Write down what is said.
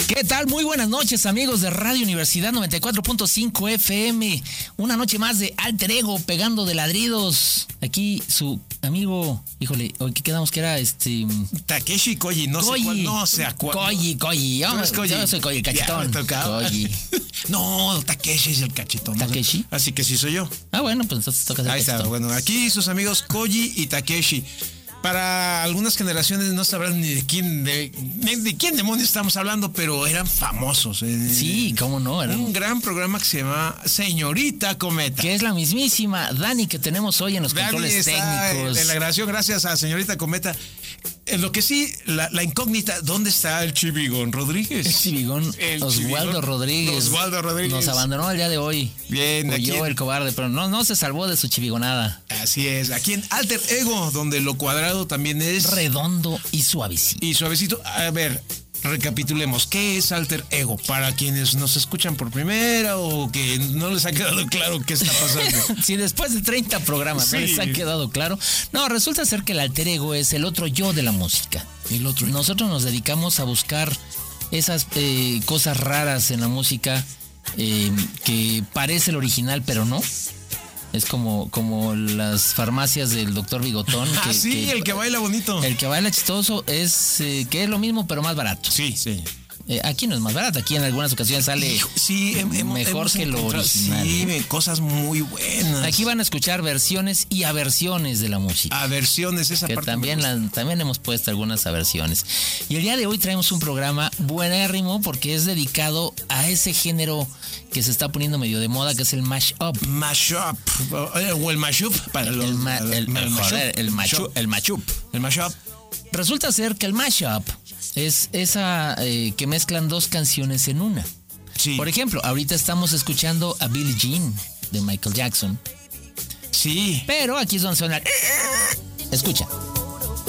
¿Qué tal? Muy buenas noches, amigos de Radio Universidad 94.5 FM. Una noche más de Alter Ego pegando de ladridos. Aquí su amigo, híjole, hoy que quedamos que era Takeshi Koji, no sé cuál, no sé a cuál. Koji. Yo soy Koji, el cachetón. Koji. No, Takeshi es el cachetón. ¿Takeshi? Así que sí soy yo. Ah, bueno, pues entonces toca ser Ahí cachetón. está, bueno, aquí sus amigos Koji y Takeshi. Para algunas generaciones no sabrán ni de quién demonios estamos hablando, pero eran famosos. Sí, cómo no. Un gran programa que se llama Señorita Cometa. Que es la mismísima Dani que tenemos hoy en los controles técnicos. En la grabación, gracias a Señorita Cometa. Lo que sí, la incógnita, ¿dónde está el Chivigón Rodríguez? El Chivigón, Oswaldo Rodríguez. Oswaldo Rodríguez. Nos abandonó el día de hoy. Bien, aquí. Yo, el cobarde, pero no se salvó de su chivigonada. Así es, aquí en Alter Ego, donde lo cuadrado también es redondo y suavecito. Y suavecito. A ver, recapitulemos. ¿Qué es Alter Ego? Para quienes nos escuchan por primera o que no les ha quedado claro qué está pasando. Si después de 30 programas no les ha quedado claro. No, resulta ser que el Alter Ego es el otro yo de la música. El otro. Nosotros nos dedicamos a buscar esas cosas raras en la música que parece el original, pero no. Es como las farmacias del doctor Bigotón. El que baila bonito. El que baila chistoso es que es lo mismo, pero más barato. Sí. Aquí no es más barato, aquí en algunas ocasiones sale mejor que lo original. Sí, cosas muy buenas. Aquí van a escuchar versiones y aversiones de la música. Aversiones, esa que parte. También hemos puesto algunas aversiones. Y el día de hoy traemos un programa buenérrimo porque es dedicado a ese género que se está poniendo medio de moda, que es el mashup. Mashup. O el mashup para los... El mashup. Resulta ser que el mashup es esa que mezclan dos canciones en una. Sí. Por ejemplo, ahorita estamos escuchando a Billie Jean de Michael Jackson. Sí. Pero aquí es donde suena. Escucha.